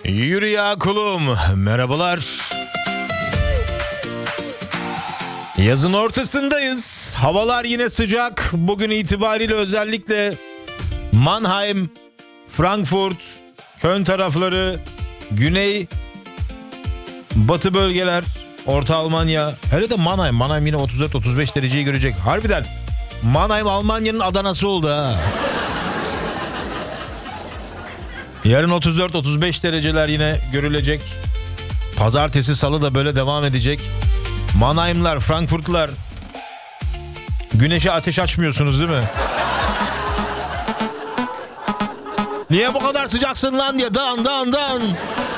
Yürü ya kulum. Merhabalar. Yazın ortasındayız. Havalar yine sıcak. Bugün itibariyle özellikle Mannheim, Frankfurt, Köln tarafları, güney, batı bölgeler, Orta Almanya. Hele de Mannheim. Mannheim yine 34-35 dereceyi görecek. Harbiden Mannheim Almanya'nın Adana'sı oldu ha. Yarın 34-35 dereceler yine görülecek. Pazartesi, salı da böyle devam edecek. Mannheim'lar, Frankfurt'lar, güneşe ateş açmıyorsunuz değil mi? Niye bu kadar sıcaksın lan diye dan.